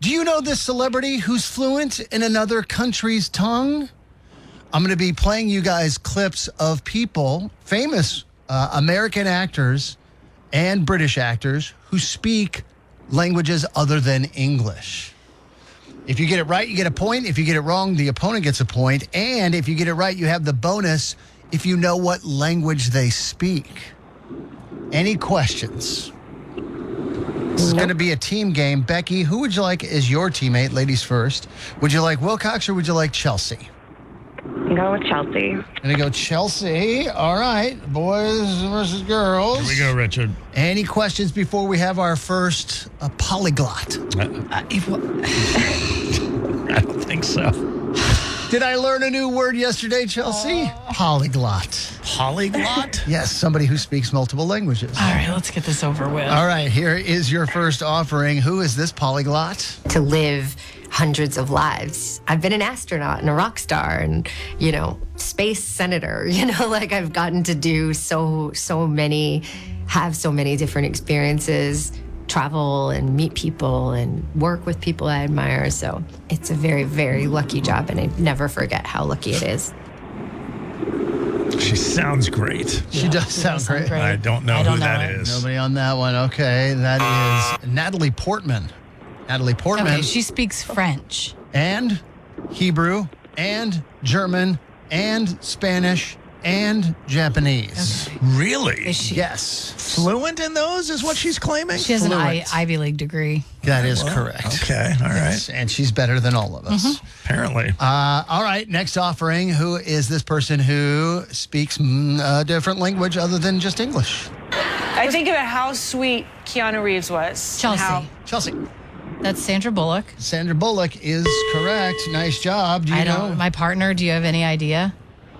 Do you know this celebrity who's fluent in another country's tongue? I'm going to be playing you guys clips of people, famous American actors and British actors who speak languages other than English. If you get it right, you get a point. If you get it wrong, the opponent gets a point. And if you get it right, you have the bonus if you know what language they speak. Any questions? This is going to be a team game. Becky, who would you like as your teammate? Ladies first. Would you like Wilcox or would you like Chelsea? Go with Chelsea. Gonna go Chelsea. All right, boys versus girls. Here we go, Richard. Any questions before we have our first polyglot? I don't think so. Did I learn a new word yesterday, Chelsea? Polyglot. Polyglot? Yes, somebody who speaks multiple languages. All right, let's get this over with. All right, here is your first offering. Who is this polyglot? To live hundreds of lives. I've been an astronaut and a rock star and, space senator. Like I've gotten to do so many different experiences, travel and meet people and work with people I admire. So it's a very, very lucky job, and I never forget how lucky it is. She sounds great. She does sound great. I don't know who that is. Nobody on that one. Okay, that is Natalie Portman. Natalie Portman. Okay, she speaks French. And Hebrew and German and Spanish and Japanese. Okay. Really? Is she? Yes. Fluent in those is what she's claiming? She has an Fluent. Ivy League degree. That is correct. Okay, all right. Yes, and she's better than all of us. Apparently. All right, next offering. Who is this person who speaks a different language other than just English? I think about how sweet Keanu Reeves was. Chelsea. Chelsea. That's Sandra Bullock. Sandra Bullock is correct. Nice job. Do you know? My partner, do you have any idea?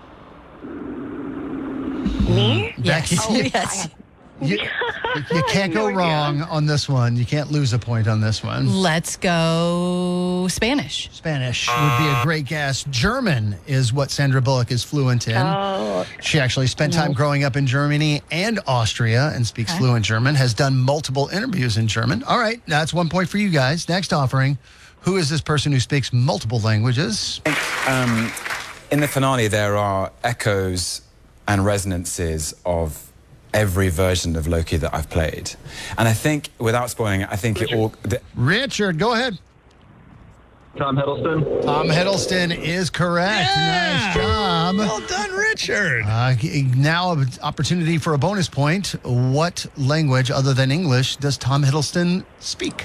Me? Becky? Yes. You can't go wrong on this one. You can't lose a point on this one. Let's go Spanish. Spanish would be a great guess. German is what Sandra Bullock is fluent in. Oh, She actually spent time growing up in Germany and Austria and speaks fluent German, has done multiple interviews in German. All right, that's 1 point for you guys. Next offering. Who is this person who speaks multiple languages? In the finale, there are echoes and resonances of every version of Loki that I've played. And I think, without spoiling it, I think it all... Richard, go ahead. Tom Hiddleston. Tom Hiddleston is correct. Yeah. Nice job. Well done, Richard. Now, an opportunity for a bonus point. What language other than English does Tom Hiddleston speak?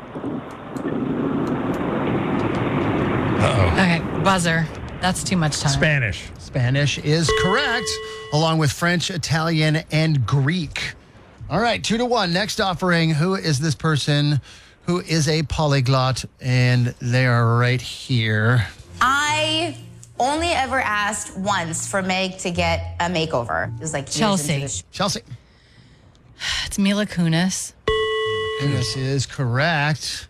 Uh-oh. Okay, buzzer. That's too much time. Spanish. Spanish is correct, along with French, Italian, and Greek. All right, 2-1. Next offering. Who is this person who is a polyglot? And they are right here. I only ever asked once for Meg to get a makeover. It was like years into Chelsea. the Chelsea. It's Mila Kunis. This is correct.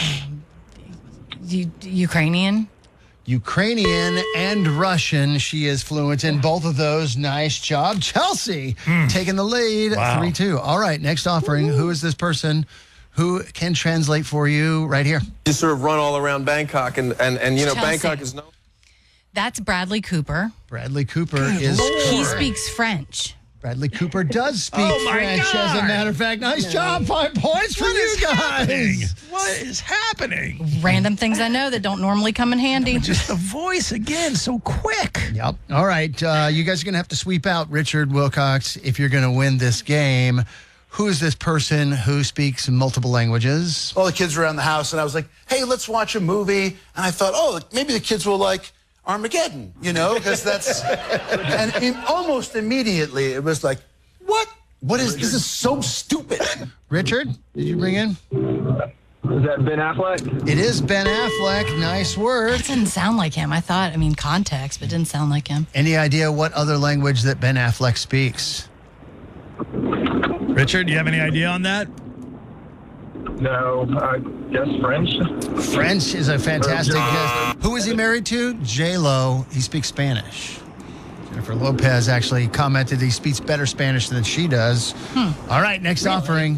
Ukrainian. Ukrainian and Russian. She is fluent in both of those. Nice job. Chelsea taking the lead. Wow. 3-2. All right, next offering. Who is this person who can translate for you right here? You sort of run all around Bangkok, and Chelsea. Bangkok is known. That's Bradley Cooper. Bradley Cooper is He correct. speaks French. Bradley Cooper does speak Oh, my French, as a God. matter of fact. Nice job. 5 points for you guys. What is happening? Random things I know that don't normally come in handy. Just the voice again, so quick. Yep. All right. You guys are going to have to sweep out Richard Wilcox if you're going to win this game. Who is this person who speaks multiple languages? All the kids were around the house, and I was like, hey, let's watch a movie. And I thought, oh, maybe the kids will like Armageddon, because that's... and almost immediately, it was like, what? What is this? Is so stupid. Richard, did you bring in? Is that Ben Affleck? It is Ben Affleck. Nice word. That didn't sound like him. I thought, context, but it didn't sound like him. Any idea what other language that Ben Affleck speaks? Richard, do you have any idea on that? No, I guess French. French is a fantastic guess. Who is he married to? J-Lo. He speaks Spanish. Jennifer Lopez actually commented he speaks better Spanish than she does. All right, next offering.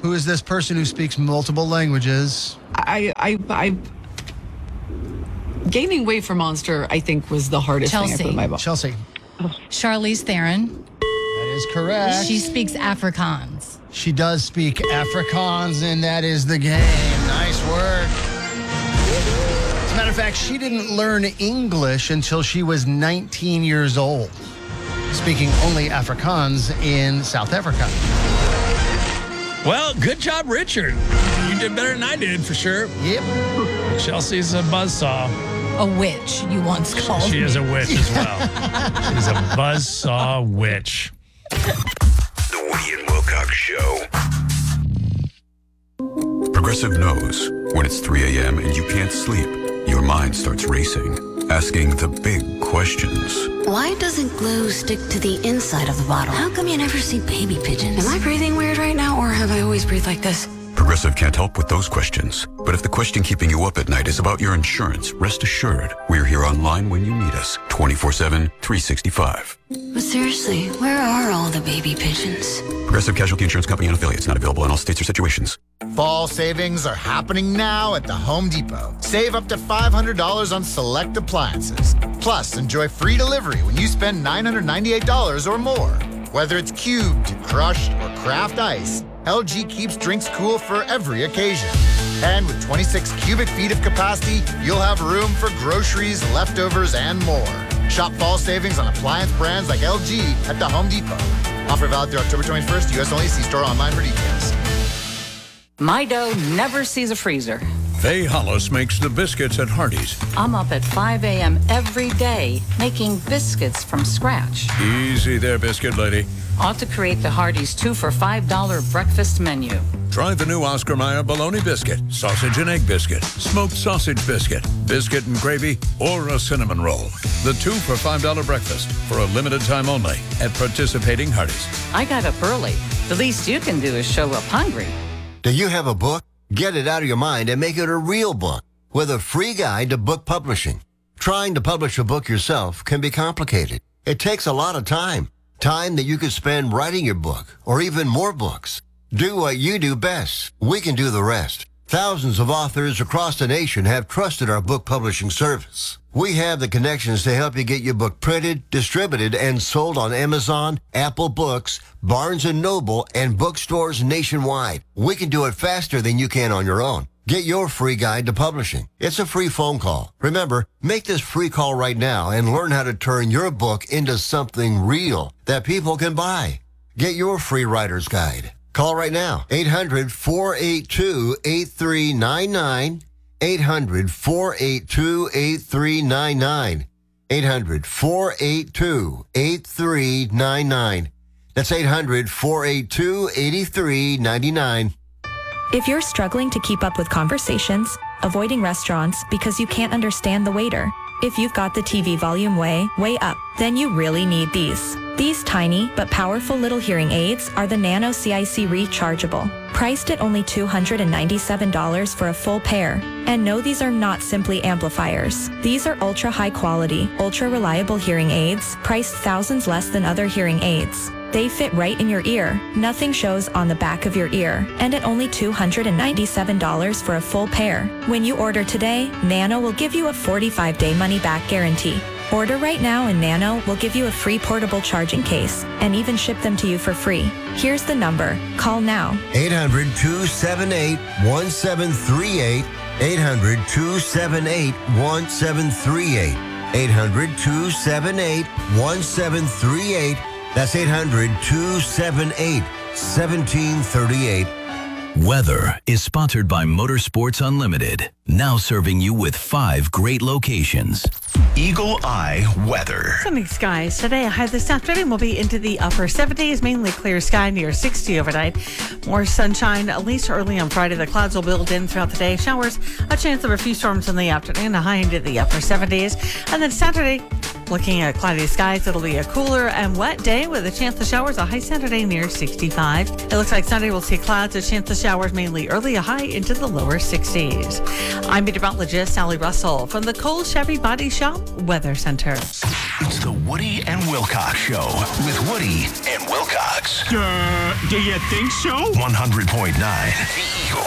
Who is this person who speaks multiple languages? I gaining weight for Monster, I think, was the hardest thing I put in my book. Chelsea. Charlize Theron. That is correct. She speaks Afrikaans. She does speak Afrikaans, and that is the game. Nice work. As a matter of fact, she didn't learn English until she was 19 years old, speaking only Afrikaans in South Africa. Well, good job, Richard. You did better than I did, for sure. Yep. Chelsea's a buzzsaw. A witch, you once called She me. is a witch as well. She's a buzzsaw witch. The Woody and Wilcox Show. Progressive knows when it's 3 a.m. and you can't sleep, your mind starts racing, asking the big questions. Why doesn't glue stick to the inside of the bottle? How come you never see baby pigeons? Am I breathing weird right now, or have I always breathed like this? Progressive can't help with those questions. But if the question keeping you up at night is about your insurance, rest assured, we're here online when you need us, 24/7, 365. But seriously, where are all the baby pigeons? Progressive Casualty Insurance Company and affiliates, not available in all states or situations. Fall savings are happening now at the Home Depot. Save up to $500 on select appliances. Plus, enjoy free delivery when you spend $998 or more. Whether it's cubed, crushed, or craft ice, LG keeps drinks cool for every occasion. And with 26 cubic feet of capacity, you'll have room for groceries, leftovers, and more. Shop fall savings on appliance brands like LG at the Home Depot. Offer valid through October 21st, U.S. only. See store online for details. My dough never sees a freezer. Faye Hollis makes the biscuits at Hardee's. I'm up at 5 a.m. every day making biscuits from scratch. Easy there, biscuit lady. Ought to create the Hardee's 2 for $5 breakfast menu. Try the new Oscar Mayer bologna biscuit, sausage and egg biscuit, smoked sausage biscuit, biscuit and gravy, or a cinnamon roll. The 2 for $5 breakfast for a limited time only at participating Hardee's. I got up early. The least you can do is show up hungry. Do you have a book? Get it out of your mind and make it a real book with a free guide to book publishing. Trying to publish a book yourself can be complicated. It takes a lot of time. Time that you could spend writing your book or even more books. Do what you do best. We can do the rest. Thousands of authors across the nation have trusted our book publishing service. We have the connections to help you get your book printed, distributed, and sold on Amazon, Apple Books, Barnes & Noble, and bookstores nationwide. We can do it faster than you can on your own. Get your free guide to publishing. It's a free phone call. Remember, make this free call right now and learn how to turn your book into something real that people can buy. Get your free writer's guide. Call right now. 800-482-8399. 800-482-8399. 800-482-8399. That's 800-482-8399. If you're struggling to keep up with conversations, avoiding restaurants because you can't understand the waiter, if you've got the TV volume way up, then you really need these. These tiny but powerful little hearing aids are the Nano CIC Rechargeable, priced at only $297 for a full pair. And no, these are not simply amplifiers. These are ultra high quality, ultra reliable hearing aids, priced thousands less than other hearing aids. They fit right in your ear. Nothing shows on the back of your ear. And at only $297 for a full pair. When you order today, Nano will give you a 45-day money-back guarantee. Order right now and Nano will give you a free portable charging case and even ship them to you for free. Here's the number. Call now. 800-278-1738. 800-278-1738. 800-278-1738. That's 800-278-1738. Weather is sponsored by Motorsports Unlimited, now serving you with 5 great locations. Eagle Eye Weather. Sunny skies today. A high this afternoon will be into the upper 70s, mainly clear sky near 60 overnight. More sunshine, at least early on Friday. The clouds will build in throughout the day. Showers, a chance of a few storms in the afternoon, a high into the upper 70s. And then Saturday, Looking at cloudy skies, it'll be a cooler and wet day with a chance of showers, a high Saturday near 65. It looks like Sunday will see clouds, a chance of showers mainly early, a high into the lower 60s. I'm meteorologist Sally Russell from the Cole Chevy Body Shop Weather Center. It's the Woody and Wilcox Show with Woody and Wilcox. Do you think so? 100.9 The Eagle.